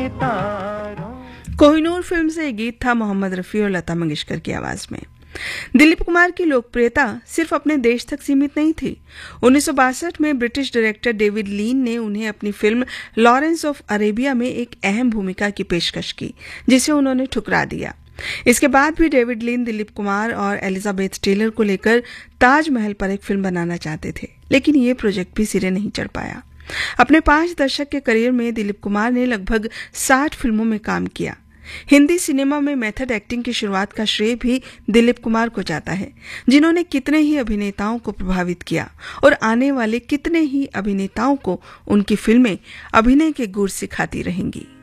Kohinoor film से ये गीत था मोहम्मद रफी और लता मंगेशकर की आवाज में। दिलीप कुमार की लोकप्रियता सिर्फ अपने देश तक सीमित नहीं थी। 1962 में ब्रिटिश डायरेक्टर डेविड लीन ने उन्हें अपनी फिल्म लॉरेंस ऑफ अरेबिया में एक अहम भूमिका की पेशकश की, जिसे उन्होंने ठुकरा दिया। इसके बाद भी डेविड लीन दिलीप कुमार और एलिजाबेथ टेलर को लेकर ताजमहल पर एक फिल्म बनाना चाहते थे, लेकिन ये प्रोजेक्ट भी सिरे नहीं चढ़ पाया। अपने 5 दशक के करियर में दिलीप कुमार ने लगभग 60 फिल्मों में काम किया। हिंदी सिनेमा में मेथड एक्टिंग की शुरुआत का श्रेय भी दिलीप कुमार को जाता है, जिन्होंने कितने ही अभिनेताओं को प्रभावित किया और आने वाले कितने ही अभिनेताओं को उनकी फिल्में अभिनय के गुर सिखाती रहेंगी।